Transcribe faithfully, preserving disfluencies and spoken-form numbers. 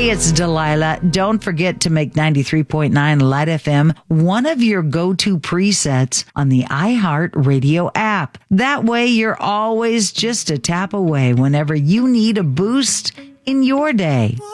Hey, it's Delilah. Don't forget to make ninety-three point nine Light F M one of your go-to presets on the iHeart Radio app. That way, you're always just a tap away whenever you need a boost in your day.